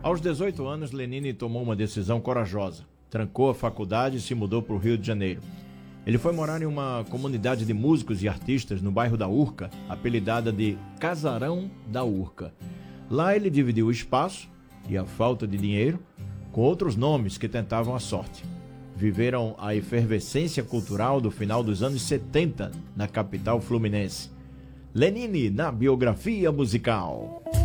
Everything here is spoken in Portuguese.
Aos 18 anos, Lenine tomou uma decisão corajosa. Trancou a faculdade e se mudou para o Rio de Janeiro. Ele foi morar em uma comunidade de músicos e artistas no bairro da Urca, apelidada de Casarão da Urca. Lá ele dividiu o espaço e a falta de dinheiro com outros nomes que tentavam a sorte. Viveram a efervescência cultural do final dos anos 70 na capital fluminense. Lenine na biografia musical.